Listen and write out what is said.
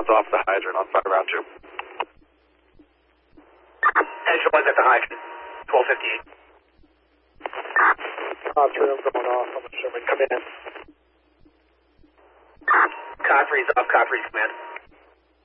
one's off the hydrant on fire route 2. Engine 1's at the hydrant, 1258. Cod 3, I'm going off. I'm assuming. Come in. Cod 3's off, Cod 3's command.